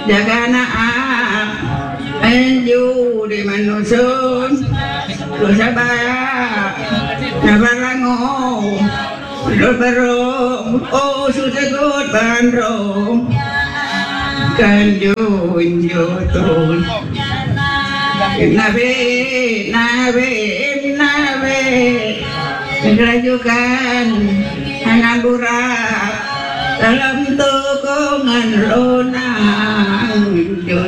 jagana enju di manusun lusabaya nabarango lubaro oh sudagot bandro kanjo injotun nabe rajukan anabura dalam tukungan ronang